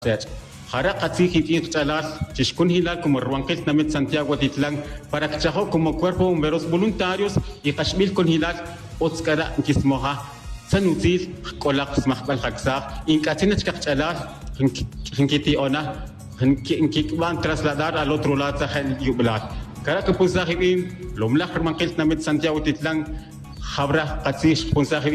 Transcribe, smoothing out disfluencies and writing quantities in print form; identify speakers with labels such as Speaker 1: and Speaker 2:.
Speaker 1: Jara Katsi Hitin Chalal, Chishkun Hilal como Ruanquel Namit Santiago Titlán, para Chajo como cuerpo bomberos voluntarios y Kashmil con Hilal, Otskara Kismoja, Sanutil, Kolak Smahbal Haxa, Incatinach Chalal, Hinkiti Ona, van trasladar al otro lado Sahel Yublat. Cara que Punzahibin, Lomla Ruanquel Namit Santiago Titlán, Jabra Katsi Punzahibin.